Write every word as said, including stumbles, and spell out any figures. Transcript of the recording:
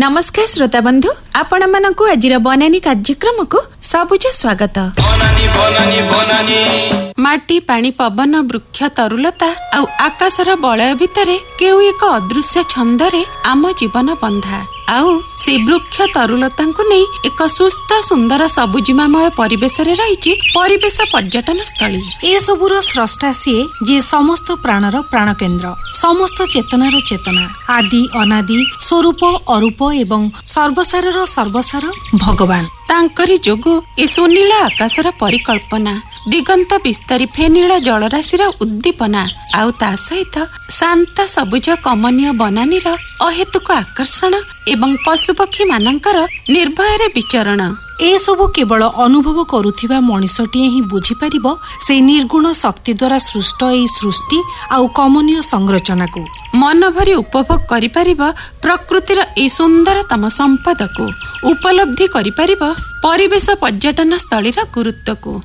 नमस्कार श्रोता बंधु, आपण मानकु आजिर बनानी कार्यक्रम को सबुज स्वागत। बनानी बनानी बनानी माटी पानी पवन वृक्ष तरुलता आउ आकाशर बलय भितरे केउ एक अदृश्य छंदरे आम जीवन बंधा आउ से वृक्ष तरुलता को नहीं एक सुस्थ सुंदर सबुजिमामय परिवेश रे रहिछि परिवेश पर्यटन स्थली। ए सबुर स्रष्टा सिए जे समस्त प्राणर प्राण केन्द्र, समस्त चेतनार चेतना, आदि अनादि, स्वरूप अरूप एवं सर्वसारर सर्वसार भगवान। तांकरी जोगु ए सुनील आकाशर परिकल्पना, दिगंत विस्तारी फेनील जलराशिर उद्दीपना आउ ता सहित शांत सबुज कमनीय बनानीर अहेतुक आकर्षण एवं पशुपक्षी मानकर निर्भय विचरण। ए सबु केवल अनुभव करुथिबा मनिषटिए ही बुझी परिबो से निर्गुण शक्ति द्वारा सृष्ट ए सृष्टि आउ कमनीय संरचना को मन भरी उपभोग करि परिबो। प्रकृतिर ए सुंदरतम संपद को उपलब्धि करि परिबो परिवेश पर्यटन स्थलीर गुरुत्व को।